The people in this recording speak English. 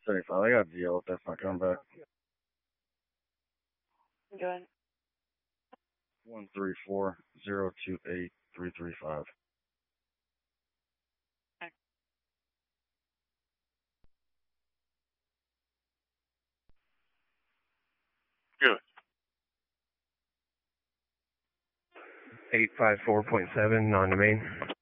75. I got deal if that's not coming back. Go ahead. 134-028-335. Good. 854.7 non-domain.